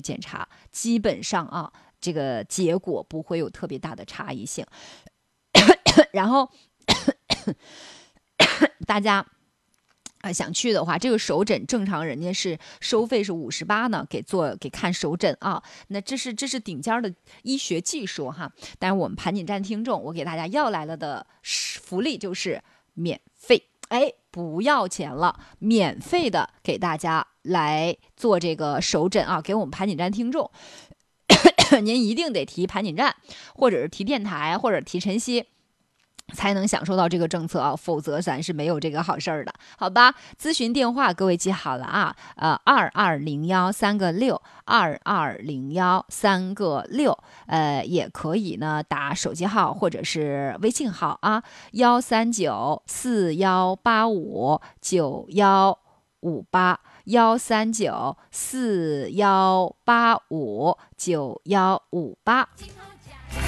检查，基本上啊，这个结果不会有特别大的差异性。然后大家想去的话，这个手诊正常人家是收费是58呢，给看手诊啊。那这是顶尖的医学技术哈。但是我们盘锦站听众，我给大家要来了的福利就是免费，不要钱了，免费的给大家来做这个手诊啊，给我们盘锦站听众。您一定得提盘锦站，或者是提电台，或者提晨曦，才能享受到这个政策啊，否则咱是没有这个好事儿的，好吧？咨询电话各位记好了啊，2201-3个6，2201-3个6，也可以呢打手机号或者是微信号啊，13941859158，13941859158。